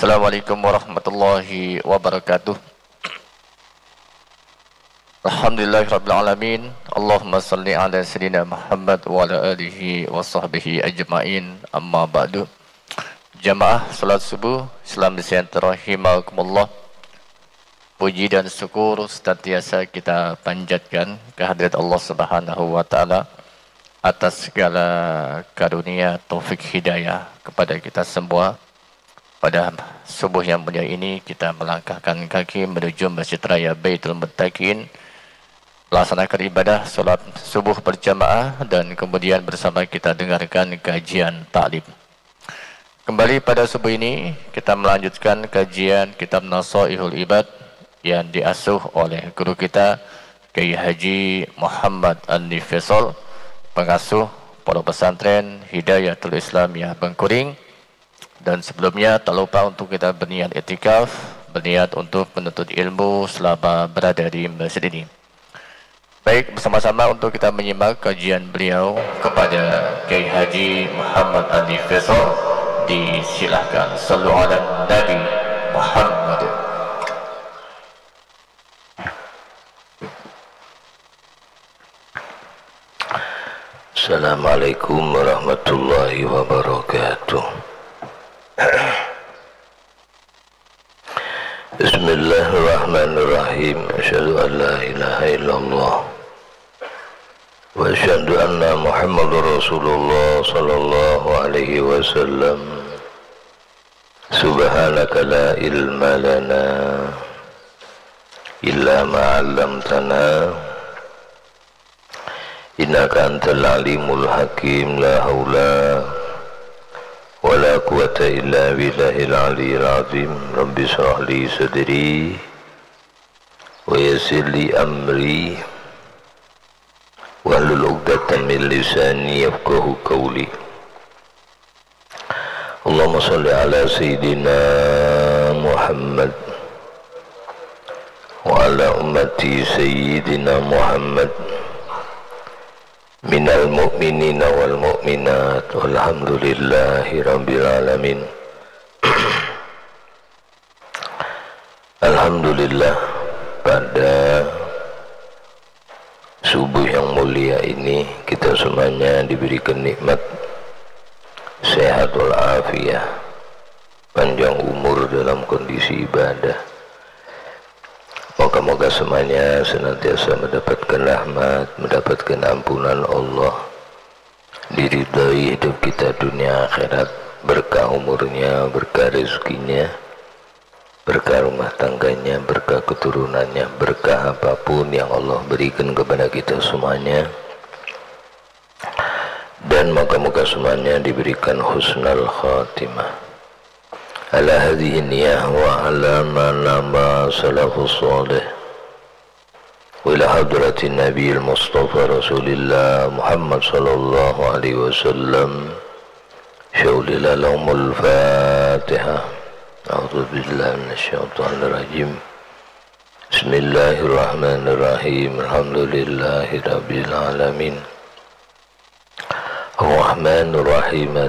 Assalamualaikum warahmatullahi wabarakatuh. Alhamdulillahirrabbilalamin. Allahumma salli ala sayyidina Muhammad wa ala alihi wa sahbihi ajma'in. Amma ba'du. Jamaah salat subuh Islam Nusantara rahimakumullah. Puji dan syukur senantiasa kita panjatkan kehadirat Allah Subhanahu wa taala atas segala karunia taufik hidayah kepada kita semua. Pada subuh yang mulia ini kita melangkahkan kaki menuju Masjid Raya Baitul Muttaqin, melaksanakan ibadah solat subuh berjamaah dan kemudian bersama kita dengarkan kajian taklim. Kembali pada subuh ini kita melanjutkan kajian kitab Nasaihul Ibad yang diasuh oleh guru kita Kiai Haji Muhammad An-Nifisol, pengasuh Pondok Pesantren Hidayatul Islamiyah Bengkuring. Dan sebelumnya tak lupa untuk kita berniat i'tikaf, berniat untuk menuntut ilmu selama berada di masjid ini. Baik, bersama-sama untuk kita menyimak kajian beliau kepada Kiai Haji Muhammad An-Nifisol. Disilahkan. Sallu ala Nabi Muhammad. Assalamualaikum warahmatullahi wabarakatuh. Bismillahirrahmanirrahim. Asyhadu an la ilaha illallah wa asyhadu anna Muhammadar Rasulullah sallallahu alaihi wasallam. Subhanaka la ilma lana illa ma 'allamtana innaka antal alimul hakim. La haula wala quwata illa billahil aliyyil azim. Rabbi shrah li sadri wa yassir li amri wahlul 'uqdatam min lisani yafqahu qawli. Allahumma shalli ala sayyidina Muhammad wa ala ummati sayyidina Muhammad minal mu'minina wal mu'minat walhamdulillahi rabbil alamin. Alhamdulillah, pada subuh yang mulia ini kita semuanya diberikan nikmat sehat walafiat, panjang umur dalam kondisi ibadah. Moga-moga semuanya senantiasa mendapatkan rahmat, mendapatkan ampunan Allah, diridhai hidup kita dunia akhirat, berkah umurnya, berkah rezekinya, berkah rumah tangganya, berkah keturunannya, berkah apapun yang Allah berikan kepada kita semuanya. Dan moga-moga semuanya diberikan husnul khatimah. Ala hadhihi niyah wa ala ma salafus salih wa ila hadratin nabiyil mustafa rasulillah Muhammad sallallahu alaihi wasallam. Syawlila lahumul fatihah. A'udzu billahi minasyaitonir rajim. Bismillahirrahmanirrahim. Alhamdulillahi rabbil alamin. Ar-Rahmanir Rahim.